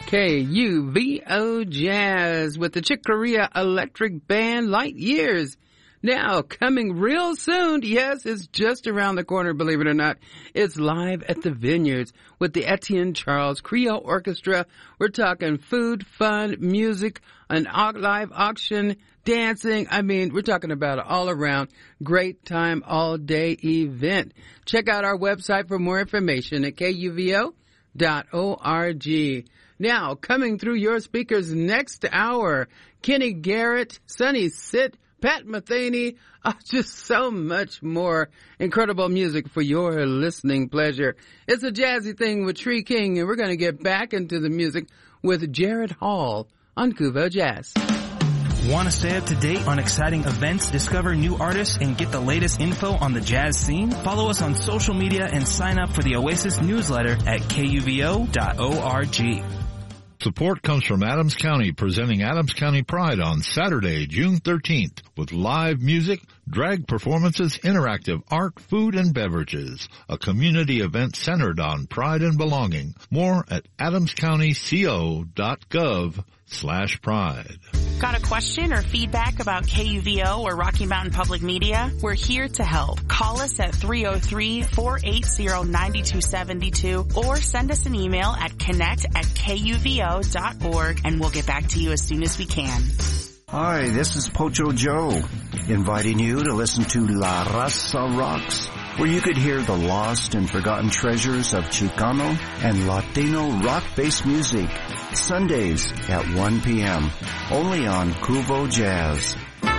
KUVO Jazz with the Chick Corea Electric Band Light Years. Now, coming real soon, yes, it's just around the corner, believe it or not. It's live at the Vineyards with the Etienne Charles Creole Orchestra. We're talking food, fun, music, an live auction, dancing. I mean, we're talking about an all-around great time, all-day event. Check out our website for more information at kuvo.org. Now, coming through your speakers next hour, Kenny Garrett, Sonny Sitt, Pat Metheny, just so much more incredible music for your listening pleasure. It's a jazzy thing with Tree King, and we're going to get back into the music with Jared Hall on KUVO Jazz. Want to stay up to date on exciting events, discover new artists, and get the latest info on the jazz scene? Follow us on social media and sign up for the Oasis newsletter at kuvo.org. Support comes from Adams County, presenting Adams County Pride on Saturday, June 13th, with live music, drag performances, interactive art, food, and beverages. A community event centered on pride and belonging. More at adamscountyco.gov/pride. Got a question or feedback about KUVO or Rocky Mountain Public Media? We're here to help. Call us at 303-480-9272 or send us an email at connect@kuvo.org and we'll get back to you as soon as we can. Hi, this is Pocho Joe, inviting you to listen to La Raza Rocks, where you could hear the lost and forgotten treasures of Chicano and Latino rock-based music, Sundays at 1 p.m., only on KUVO Jazz.